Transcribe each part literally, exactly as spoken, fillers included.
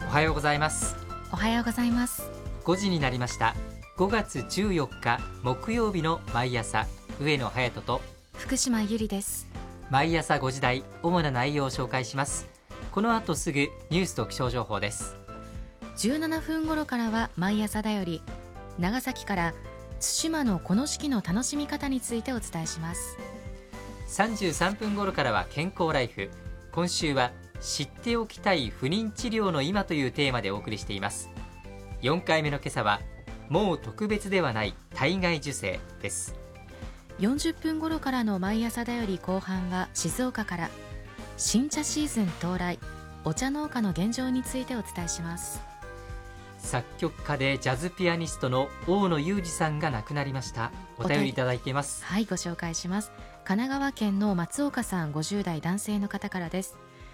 おはようございます。 おはようございます。 ごじになりました。ごがつじゅうよっか木曜日の毎朝、上野隼人と福島ゆりです。 毎朝ごじ台、主な内容を紹介します。この後すぐニュースと気象情報です。 じゅうななふん頃からは毎朝だより、長崎から対馬のこの時期の楽しみ方についてお伝えします。 さんじゅうさんぷん頃からは健康ライフ。今週は知っておきたい不妊治療の今というテーマでお送りしています。よんかいめの今朝は、もう特別ではない体外受精です。 よんじゅっぷん頃からの毎朝だより後半は静岡から、新茶シーズン到来、お茶農家の現状についてお伝えします。 作曲家でジャズピアニストの大野裕二さんが亡くなりました。お便りいただいています。 はい、ご紹介します。神奈川県の松岡さん、ごじゅう代男性の方からです。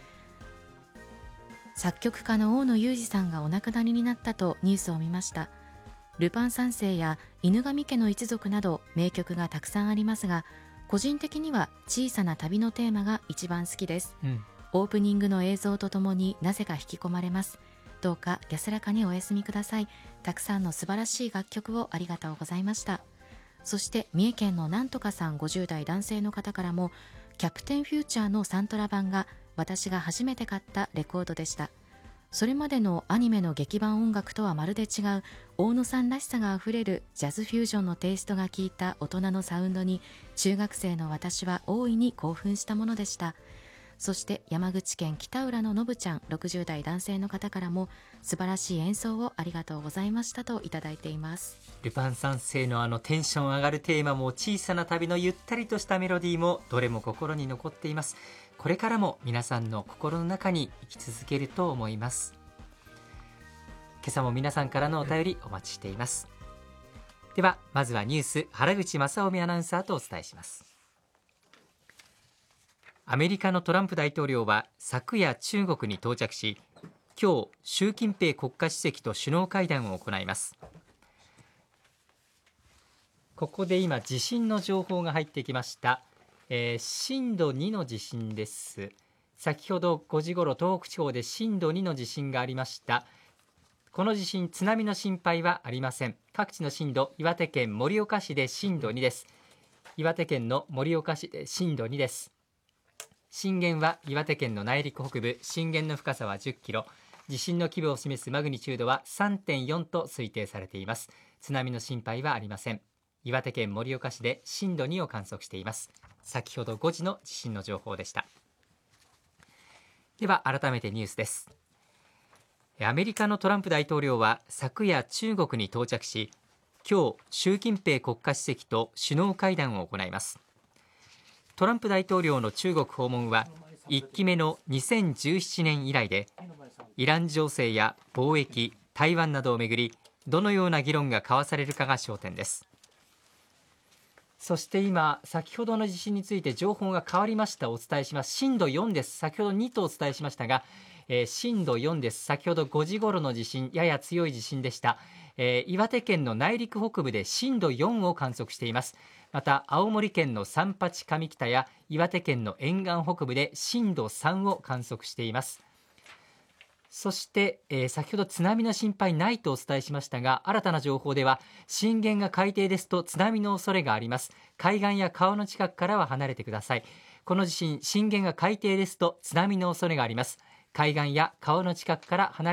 作曲家の大野裕二さんがお亡くなりになったとニュースを見ました。ルパン三世や犬神家の一族など名曲がたくさんありますが、個人的には小さな旅のテーマが一番好きです、うん、オープニングの映像とともになぜか引き込まれます。どうか安らかにお休みください。たくさんの素晴らしい楽曲をありがとうございました。そして三重県のなんとかさん、ごじゅう代男性の方からも、キャプテンフューチャーのサントラ版が私が初めて買ったレコードでした。それまでのアニメの劇版音楽とはまるで違う大野さんらしさがあふれるジャズフュージョンのテイストが効いた大人のサウンドに、中学生の私は大いに興奮したものでした。そして山口県北浦ののぶちゃん、ろくじゅう代男性の方からも、素晴らしい演奏をありがとうございましたといただいています。 ルパン三世のあのテンション上がるテーマも、小さな旅のゆったりとしたメロディーも、どれも心に残っています。これからも皆さんの心の中に生き続けると思います。今朝も皆さんからのお便りお待ちしています。ではまずはニュース、原口正臣アナウンサーとお伝えします。アメリカのトランプ大統領は昨夜中国に到着し、今日習近平国家主席と首脳会談を行います。ここで今地震の情報が入ってきました。えー、震度にの地震です。先ほどごじ頃、東北地方で震度にの地震がありました。この地震、津波の心配はありません。各地の震度、岩手県盛岡市で震度にです。岩手県の盛岡市で震度にです。震源は岩手県の内陸北部、震源の深さはじゅっキロ、地震の規模を示すマグニチュードは さんてんよん と推定されています。津波の心配はありません。岩手県盛岡市で震度にを観測しています。先ほどごじの地震の情報でした。では改めてニュースです。アメリカのトランプ大統領は昨夜中国に到着し、今日習近平国家主席と首脳会談を行います。トランプ大統領の中国訪問はいっきめのにせんじゅうななねん以来で、イラン情勢や貿易、台湾などをめぐり、どのような議論が交わされるかが焦点です。そして今、先ほどの地震について情報が変わりました。お伝えします。震度よんです。先ほどにとお伝えしましたが、えー、震度よんです。先ほどごじ頃の地震、やや強い地震でした。えー、岩手県の内陸北部で震度よんを観測しています。また青森県の三八上北や岩手県の沿岸北部で震度さんを観測しています。そして、えー、先ほど津波の心配ないとお伝えしましたが、新たな情報では震源が海底ですと津波の恐れがあります。海岸や川の近くからは離れてください。この地震、震源が海底ですと津波の恐れがあります。海岸や川の近くから離れ